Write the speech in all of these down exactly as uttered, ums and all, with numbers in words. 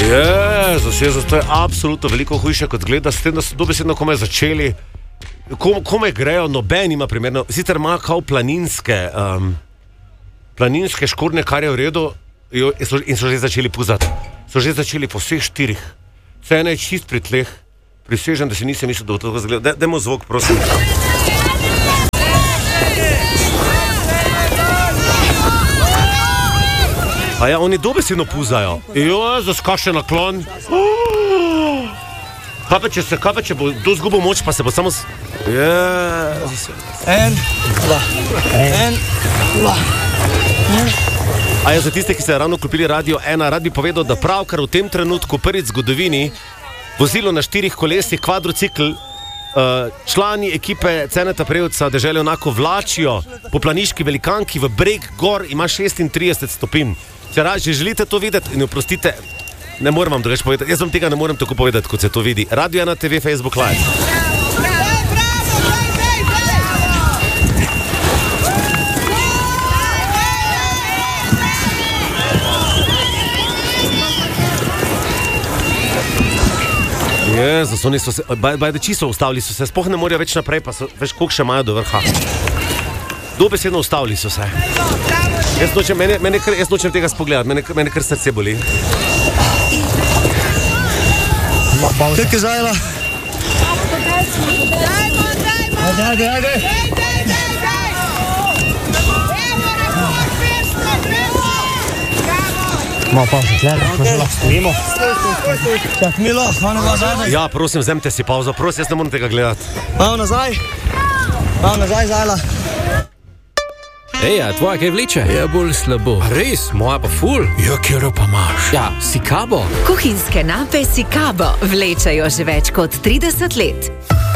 Jezus, jezus, to je absolutno veliko hujše, kot gleda, s tem, da so dobesedno komaj začeli, kom, komaj grejo, noben ima primerno, sicer ima kao planinske, um, planinske škornje, kar je v redu, jo, in so že začeli puzati. So že začeli po vseh štirih. Cena je čist pri tleh. Prisežem, da si nisem mislil, da bo to zgledal. Dajmo zvok, prosim. A ja, oni dobesedno puzajo. Jezus, kakšen naklon. Kaj pa če se, kaj pa če bo do zgubo moč, pa se bo samo... Jezus. En, dva, en, dva. A ja, za tiste, ki ste ravno kupili Radio ena, rad bi povedal, da pravkar v tem trenutku prvič v zgodovini vozilo na štirih kolesih, kvadrocikl, člani ekipe Ceneta Prevca Dežele onako vlačijo po planiški velikanki v breg gor, ima šestintrideset stopinj. Če že želite to videti, in oprostite, ne morem vam drugače povedati, jaz vam tega ne morem tako povedati, kot se to vidi. Radio ena te ve, Facebook Live. Jezus, oni so se, bajde čisto ustavili so se, spoh ne morajo več naprej, pa so, veš, koliko še imajo do vrha. Dobesedno ustavili so se. Jaz nočem, mene, mene, jaz nočem tega spogledati, mene, mene kar srce boli. Kaj je zajela? Ajde, ajde, ajde. Malo pauze, tleda, okay. Lahko stojimo. Čak, Milo, malo nazaj. Ja, prosim, vzemite si pauzo, prosim, jaz ne moram tega gledati. Malo nazaj, malo nazaj, zajela. Ej, a tvoja kaj vleče? Ja, bolj slabo. A res, moja pa ful. Ja, kjero pa imaš? Ja, Sikabo. Kuhinjske nape Sikabo vlečejo že več kot trideset let.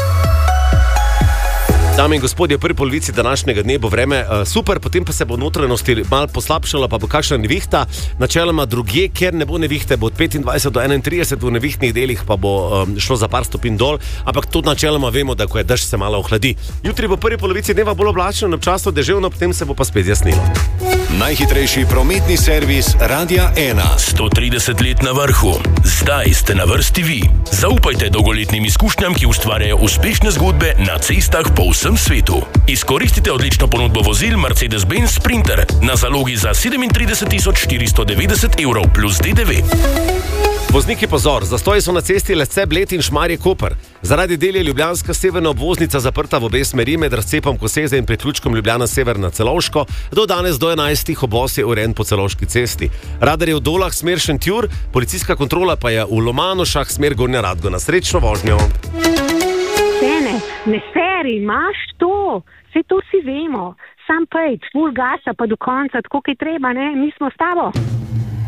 Dame in gospodje, v prvi polovici današnjega dne bo vreme uh, super, potem pa se bo notranjosti malo poslabšala, pa bo kakšna nevihta. Načeloma drugje, kjer ne bo nevihte, bo od petindvajset do enaintrideset, v nevihtnih delih pa bo um, šlo za par stopinj dol, ampak to načeloma vemo, da ko je dež, se malo ohladi. Jutri bo v prvi polovici dneva bolj oblačno, občasno deževno, potem se bo pa spet jasnilo. Najhitrejši prometni servis Radia ena. sto trideset let na vrhu. Zdaj ste na vrsti vi. Zaupajte dolgoletnim izkušnjam, ki ustvarjajo uspešne zgodbe na cestah po vsem svetu. Izkoristite odlično ponudbo vozil Mercedes-Benz Sprinter na zalogi za sedemintrideset tisoč štiristo devetdeset evrov plus D D V. Vozniki pozor, zastoji so na cesti Lesce, Bled in Šmarje-Koper. Zaradi del je ljubljanska severna obvoznica zaprta v obe smeri med razcepom Koseze in priključkom Ljubljana Sever na Celovško. Do danes do enajstih obvoz je urejen po Celovški cesti. Radar je v Dolah smer Šentjur, policijska kontrola pa je v Lomanošah smer Gornja Radgona. Srečno vožnjo. Sene, ne seri, imaš to, vse to si vemo. Sam pejč, ful gasa pa do konca, tako kaj treba, ne, mi smo s tabo.